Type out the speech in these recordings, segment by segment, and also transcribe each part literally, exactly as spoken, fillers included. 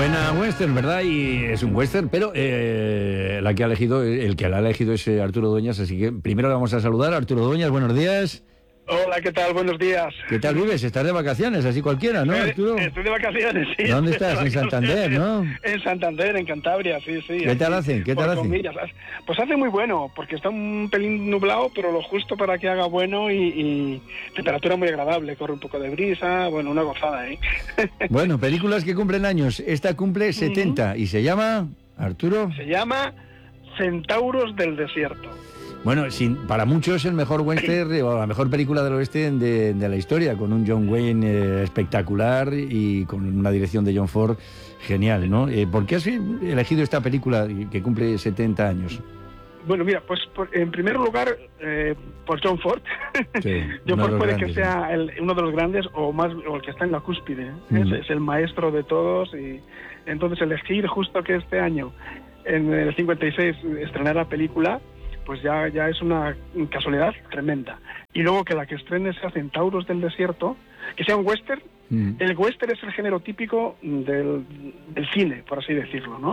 Buena western, ¿verdad? Y es un western, pero eh, la que ha elegido, el que la ha elegido es Arturo Dueñas, así que primero le vamos a saludar. Arturo Dueñas, buenos días. Hola, ¿qué tal? Buenos días. ¿Qué tal vives? Estás de vacaciones, así cualquiera, ¿no, Arturo? Eh, estoy de vacaciones, sí. ¿Dónde estás? En Santander, ¿no? En Santander, en Cantabria, sí, sí. ¿Qué tal hacen? ¿Qué tal hacen? Pues hace muy bueno, porque está un pelín nublado, pero lo justo para que haga bueno y, y temperatura muy agradable. Corre un poco de brisa, bueno, una gozada, ¿eh? Bueno, películas que cumplen años. Esta cumple setenta y se llama, Arturo... Se llama Centauros del Desierto. Bueno, sin, para muchos el mejor western o la mejor película del oeste de, de la historia, con un John Wayne eh, espectacular y con una dirección de John Ford genial, ¿no? Eh, ¿Por qué has elegido esta película que cumple setenta años? Bueno, mira, pues por, en primer lugar, eh, por John Ford. Sí, John Ford puede grandes, que sea el, uno de los grandes o más o el que está en la cúspide. Mm. Es, es el maestro de todos y entonces elegir justo que este año, en el cincuenta y seis, estrenar la película, pues ya, ya es una casualidad tremenda. Y luego que la que estrene sea Centauros del Desierto, que sea un western. Mm. El western es el género típico del, del cine, por así decirlo, ¿no?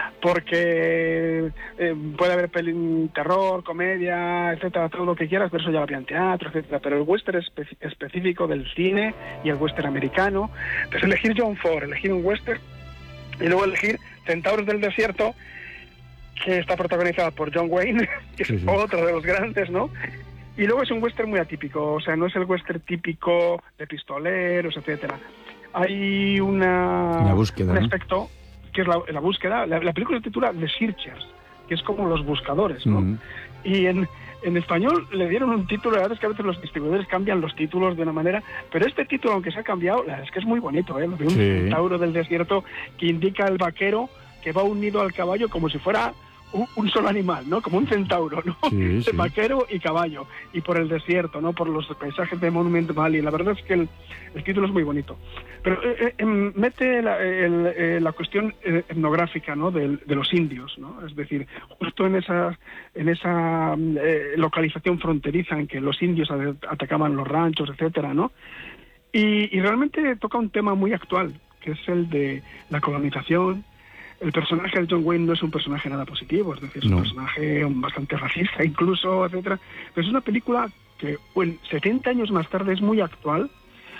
Porque eh, puede haber peli, terror, comedia, etcétera, todo lo que quieras, pero eso ya lo había en teatro, etcétera. Pero el western es espe- específico del cine y el western americano. Entonces elegir John Ford, elegir un western y luego elegir Centauros del Desierto, que está protagonizada por John Wayne, que sí, es sí. otro de los grandes, ¿no? Y luego es un western muy atípico, o sea, no es el western típico de pistoleros, etcétera. Hay una, una búsqueda, un ¿no? aspecto que es la, la búsqueda. La, la película se titula The Searchers, que es como los buscadores, ¿no? Uh-huh. Y en, en español le dieron un título, la verdad es que a veces los distribuidores cambian los títulos de una manera, pero este título, aunque se ha cambiado, la verdad es que es muy bonito, ¿eh? Lo de un sí. centauro del desierto que indica al vaquero que va unido al caballo como si fuera Un, un solo animal, ¿no? Como un centauro, ¿no? Sí, sí. Vaquero y caballo. Y por el desierto, ¿no? Por los paisajes de Monument Valley. La verdad es que el, el título es muy bonito. Pero eh, eh, mete la, el, eh, la cuestión etnográfica, ¿no? De, de los indios, ¿no? Es decir, justo en esa, en esa eh, localización fronteriza en que los indios atacaban los ranchos, etcétera, ¿no? Y, y realmente toca un tema muy actual, que es el de la colonización. El personaje de John Wayne no es un personaje nada positivo, es decir, es no. un personaje bastante racista incluso, etcétera. Pero es una película que, bueno, setenta años más tarde es muy actual,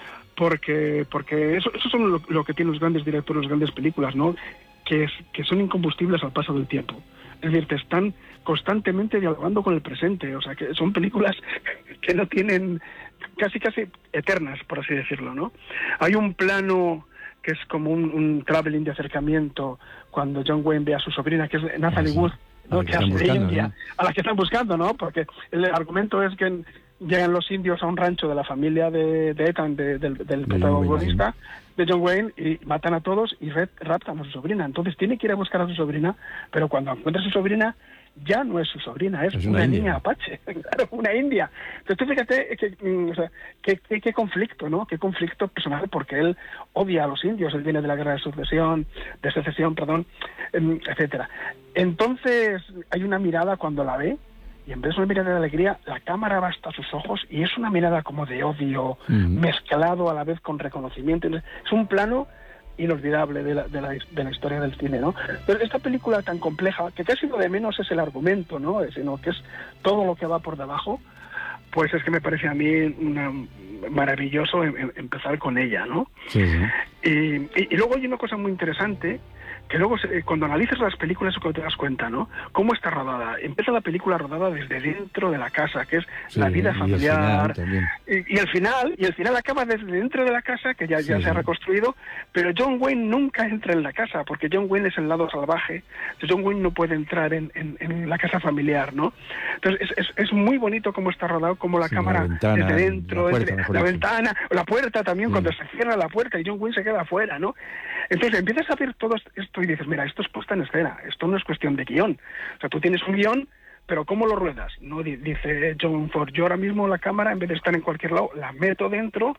porque porque eso, eso son lo, lo que tienen los grandes directores, las grandes películas, ¿no? Que, es, que son incombustibles al paso del tiempo. Es decir, te están constantemente dialogando con el presente, o sea, que son películas que no tienen, casi casi eternas, por así decirlo, ¿no? Hay un plano que es como un, un traveling de acercamiento cuando John Wayne ve a su sobrina, que es Natalie Wood, ¿no? que hace de India, ¿no? A la que están buscando, ¿no? Porque el argumento es que llegan los indios a un rancho de la familia de, de Ethan, de, de, del de protagonista, de John Wayne, y matan a todos y raptan a su sobrina. Entonces tiene que ir a buscar a su sobrina, pero cuando encuentra a su sobrina, ya no es su sobrina, es, es una, una niña apache, claro, una india. Entonces fíjate que, o sea, qué, qué, qué conflicto, ¿no? Qué conflicto personal, porque él odia a los indios, él viene de la guerra de sucesión, de secesión, perdón, etcétera. Entonces hay una mirada cuando la ve, y en vez de una mirada de alegría, la cámara va hasta sus ojos y es una mirada como de odio, uh-huh. mezclado a la vez con reconocimiento. Es un plano inolvidable de la, de, la, de la historia del cine, ¿no? Pero esta película tan compleja, que casi lo de menos es el argumento, ¿no? Sino que es todo lo que va por debajo, pues es que me parece a mí una, maravilloso em, em, empezar con ella, ¿no? Sí, sí. Y, y, y luego hay una cosa muy interesante, que luego se, cuando analizas las películas eso que te das cuenta, ¿no? Cómo está rodada. Empieza la película rodada desde dentro de la casa, que es sí, la vida familiar. Y, y, y el final, y el final acaba desde dentro de la casa, que ya, sí, ya se ha reconstruido, pero John Wayne nunca entra en la casa, porque John Wayne es el lado salvaje. John Wayne no puede entrar en, en, en la casa familiar, ¿no? Entonces es, es, es muy bonito cómo está rodado, cómo la sí, cámara la ventana, desde dentro, la, puerta, entre, la ventana, la puerta también, sí. cuando se cierra la puerta y John Wayne se queda afuera, ¿no? Entonces empiezas a ver todo esto y dices, mira, esto es puesta en escena, esto no es cuestión de guión. O sea, tú tienes un guión, pero ¿cómo lo ruedas? No dice John Ford, yo ahora mismo la cámara, en vez de estar en cualquier lado, la meto dentro,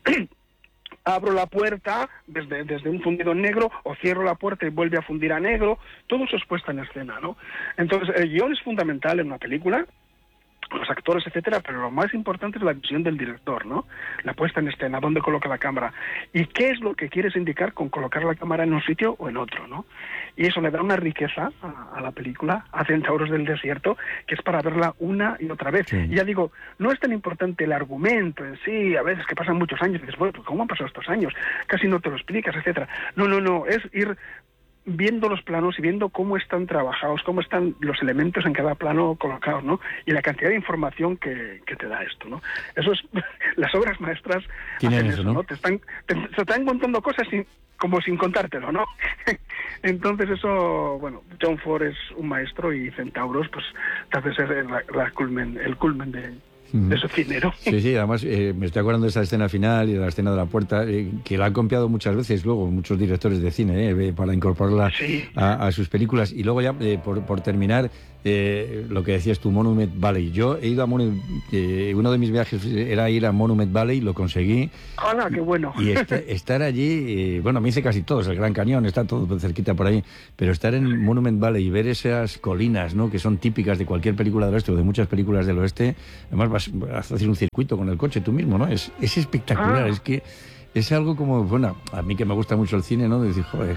abro la puerta desde, desde un fundido en negro, o cierro la puerta y vuelve a fundir a negro. Todo eso es puesta en escena, ¿no? Entonces, el guión es fundamental en una película. los actores, etcétera, pero lo más importante es la visión del director, ¿no? La puesta en escena, dónde coloca la cámara y qué es lo que quieres indicar con colocar la cámara en un sitio o en otro, ¿no? Y eso le da una riqueza a, a la película, a Centauros del Desierto, que es para verla una y otra vez. Sí. Y ya digo, no es tan importante el argumento en sí, a veces que pasan muchos años y dices, bueno, pues ¿cómo han pasado estos años? Casi no te lo explicas, etcétera. No, no, no, es ir viendo los planos y viendo cómo están trabajados, cómo están los elementos en cada plano colocados, ¿no? Y la cantidad de información que, que te da esto, ¿no? Eso es, las obras maestras hacen eso, ¿no? ¿no? Te están, te, te están contando cosas sin, como sin contártelo, ¿no? Entonces eso, bueno, John Ford es un maestro y Centauros, pues, tal vez es la, la culmen, el culmen de... de su dinero. Sí, sí, además eh, me estoy acordando de esa escena final y de la escena de la puerta, eh, que la han copiado muchas veces luego muchos directores de cine eh, para incorporarla sí. a, a sus películas. Y luego ya, eh, por, por terminar, eh, lo que decías tú, Monument Valley. Yo he ido a Monument, eh, uno de mis viajes era ir a Monument Valley, lo conseguí. ¡Hola, qué bueno! Y est estar allí, eh, bueno, me hice casi todos, el Gran Cañón, está todo cerquita por ahí, pero estar en Monument Valley y ver esas colinas, ¿no?, que son típicas de cualquier película del oeste o de muchas películas del oeste, además vas a hacer un circuito con el coche tú mismo, ¿no? Es, es espectacular, ah. es que es algo como, bueno, a mí que me gusta mucho el cine, ¿no? De decir, joder.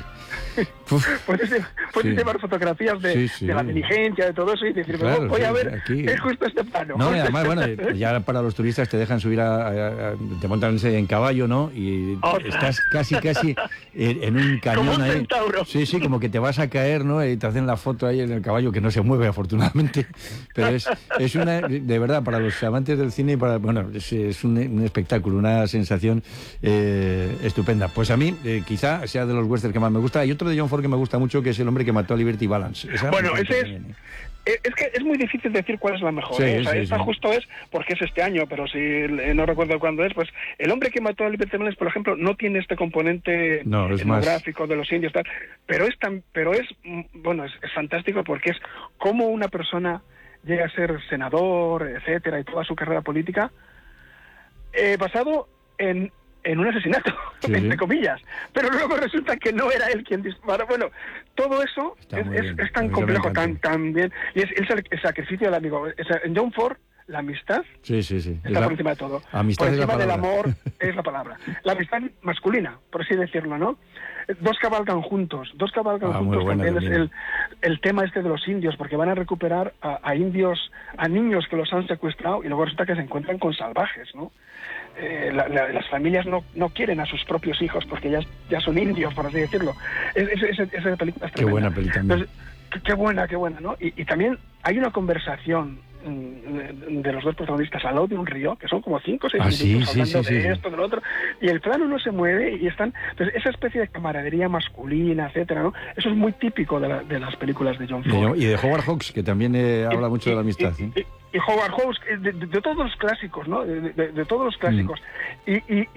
Puedes, puedes sí. llevar fotografías de, sí, sí. de la diligencia, de todo eso y decir, claro, voy sí, a ver, aquí. Es justo este plano. No, y además, bueno, ya para los turistas te dejan subir a, a, a te montan en caballo, ¿no? Y ¡otra! Estás casi, casi en, en un cañón como un ahí. Centauro. Sí, sí, como que te vas a caer, ¿no? Y te hacen la foto ahí en el caballo, que no se mueve, afortunadamente. Pero es, es una, de verdad, para los amantes del cine, para, bueno, es, es un, un espectáculo, una sensación eh, estupenda. Pues a mí, eh, quizá sea de los westerns que más me gusta. Hay otro de John Ford que me gusta mucho, que es El hombre que mató a Liberty Balance. Esa bueno, ese es... Es que es muy difícil decir cuál es la mejor. Sí, ¿eh? O sea, sí, esta sí. justo es porque es este año, pero si no recuerdo cuándo es, pues El hombre que mató a Liberty Balance, por ejemplo, no tiene este componente no, etnográfico más... de los indios, tal, pero es tan, pero es bueno, es, es fantástico porque es cómo una persona llega a ser senador, etcétera, y toda su carrera política eh, basado en en un asesinato, sí, entre sí. comillas, pero luego resulta que no era él quien dispara. Bueno, todo eso es, es, es tan complejo, tan, tan bien, y es, es el, el sacrificio del amigo. Es, en John Ford, la amistad sí, sí, sí. está la, por encima de todo. Amistad por encima es la del amor es la palabra. La amistad masculina, por así decirlo, ¿no? Dos cabalgan juntos, dos cabalgan ah, juntos buena, también, también es el, el tema este de los indios, porque van a recuperar a, a indios, a niños que los han secuestrado y luego resulta que se encuentran con salvajes, ¿no? Eh, la, la, las familias no, no quieren a sus propios hijos porque ya, ya son indios, por así decirlo. Es, es, es, esa película es tremenda. Qué buena película. Entonces, qué, qué buena, qué buena, ¿no? Y, y también hay una conversación de, de los dos protagonistas al lado de un río, que son como cinco o seis ah, minutos sí, hablando sí, sí, de sí. esto, de lo otro, y el plano no se mueve y están... Pues esa especie de camaradería masculina, etcétera, ¿no? Eso es muy típico de, la, de las películas de John Ford. Y de Howard Hawks, que también eh, habla y, mucho y, de la amistad. Y, ¿sí? y, y Howard Hawks, de, de, de todos los clásicos, ¿no? De, de, de todos los clásicos. Mm. Y, y,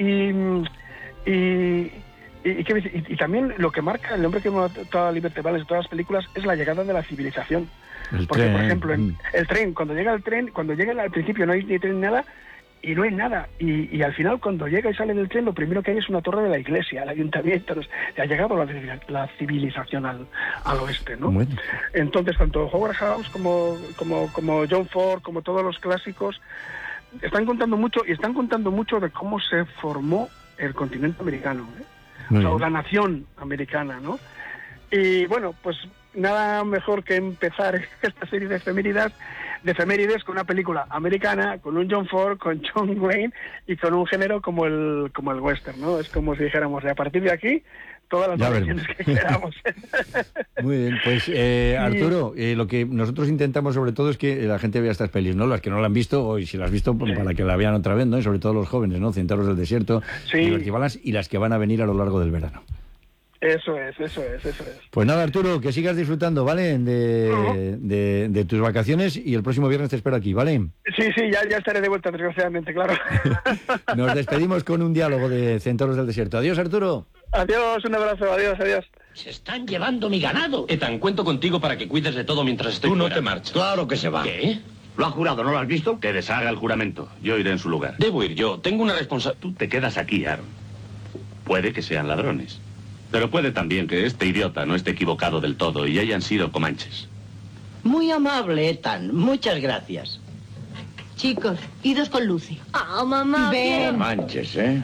y, y, y, y, y, y también lo que marca El hombre que mató a Liberty Balance de todas las películas es la llegada de la civilización. El Porque, tren, por ejemplo, en mm. el tren, cuando llega el tren, cuando llega al principio no hay ni tren ni nada, y no hay nada. Y, y al final, cuando llega y sale del tren, lo primero que hay es una torre de la iglesia, el ayuntamiento. Entonces, ha llegado la, la civilización al, al oeste, ¿no? Bueno. Entonces, tanto Howard Hawks como, como, como John Ford, como todos los clásicos, están contando mucho, y están contando mucho de cómo se formó el continente americano, ¿eh? O sea, la nación americana, ¿no? Y bueno, pues nada mejor que empezar esta serie de efemérides, de efemérides con una película americana, con un John Ford, con John Wayne y con un género como el como el western, ¿no? Es como si dijéramos, de a partir de aquí, todas las versiones que queramos. Muy bien, pues eh, Arturo, eh, lo que nosotros intentamos sobre todo es que la gente vea estas pelis, ¿no? Las que no la han visto, o si las has visto, pues, sí. para que la vean otra vez, ¿no? Y sobre todo los jóvenes, ¿no? Centauros del Desierto, sí. Liberty Balance, y las que van a venir a lo largo del verano. Eso es, eso es, eso es. Pues nada, Arturo, que sigas disfrutando, ¿vale? De, uh-huh. de, de tus vacaciones, y el próximo viernes te espero aquí, ¿vale? Sí, sí, ya, ya estaré de vuelta, desgraciadamente, claro. Nos despedimos con un diálogo de Centauros del Desierto. Adiós, Arturo. Adiós, un abrazo, adiós, adiós. Se están llevando mi ganado. Ethan, cuento contigo para que cuides de todo mientras estoy Tú no fuera. te marches. Claro que se va. ¿Qué? ¿Lo ha jurado? ¿No lo has visto? Que deshaga el juramento. Yo iré en su lugar. Debo ir yo. Tengo una responsabilidad. Tú te quedas aquí, Aaron. Puede que sean ladrones. Pero puede también que este idiota no esté equivocado del todo y hayan sido comanches. Muy amable, Ethan. Muchas gracias. Chicos, idos con Lucy. Ah, mamá. Ven. Manches, ¿eh?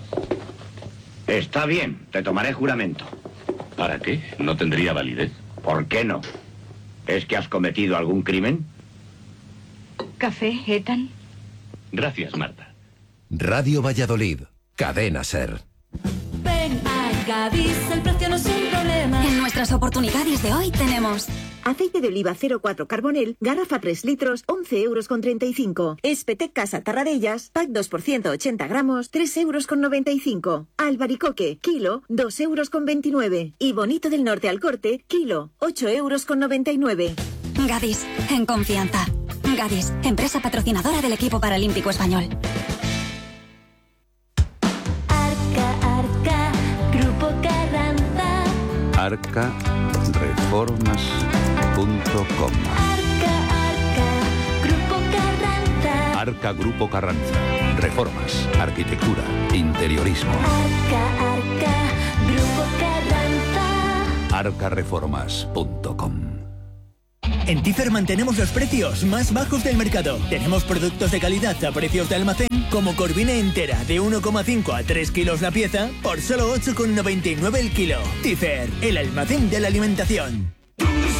Está bien, te tomaré juramento. ¿Para qué? ¿No tendría validez? ¿Por qué no? ¿Es que has cometido algún crimen? ¿Café, Ethan? Gracias, Marta. Radio Valladolid, Cadena SER. Ven a Gadis, el precio no es un problema. En nuestras oportunidades de hoy tenemos aceite de oliva cero cuatro Carbonel, garrafa tres litros, once euros con treinta y cinco. Espetec Casa Tarradellas, pack dos por ciento ochenta gramos, tres euros con noventa y cinco. Albaricoque, kilo, dos euros con veintinueve. Y Bonito del Norte al corte, kilo, ocho euros con noventa y nueve. Gadis, en confianza. Gadis, empresa patrocinadora del equipo paralímpico español. Arca, Arca, Grupo Carranza. arca reformas punto com. Arca, Arca, Grupo Carranza. Arca Grupo Carranza. Reformas, arquitectura, interiorismo. Arca, Arca, Grupo Carranza. arca reformas punto com. En Tifer mantenemos los precios más bajos del mercado. Tenemos productos de calidad a precios de almacén, como corvina entera de uno coma cinco a tres kilos la pieza por solo ocho con noventa y nueve el kilo. Tifer, el almacén de la alimentación.